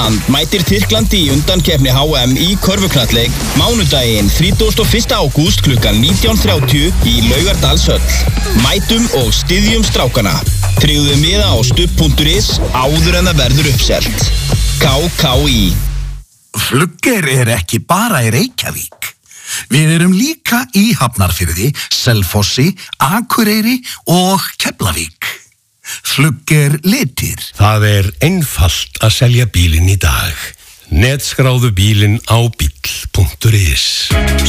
Mætir Tyrklandi í undankeppni HM í körfuknattleik mánudaginn 31. ágúst klukkan 19:30 í Laugardalshöll. Mætum og styðjum strákana. Tryggðu miða á stubb.is áður en það verður uppselt. KKÍ. Flugger ekki bara í Reykjavík. Við erum líka í Hafnarfirði, Selfossi, Akureyri og Keflavík. Flugger litir. Það einfalt að selja bílinn í dag. Netskráðu bílinn á bíll.is.